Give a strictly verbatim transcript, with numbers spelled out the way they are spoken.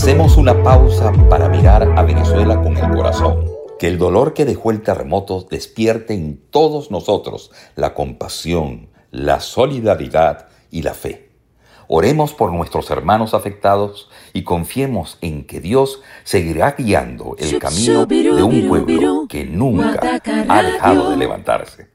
Hacemos una pausa para mirar a Venezuela con el corazón. Que el dolor que dejó el terremoto despierte en todos nosotros la compasión, la solidaridad y la fe. Oremos por nuestros hermanos afectados y confiemos en que Dios seguirá guiando el camino de un pueblo que nunca ha dejado de levantarse.